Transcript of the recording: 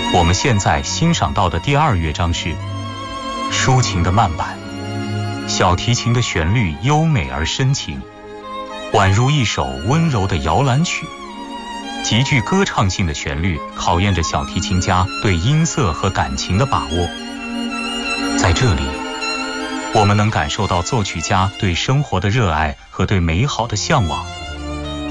我们现在欣赏到的第2乐章是抒情的慢板，小提琴的旋律优美而深情，宛如一首温柔的摇篮曲。极具歌唱性的旋律考验着小提琴家对音色和感情的把握。在这里，我们能感受到作曲家对生活的热爱和对美好的向往。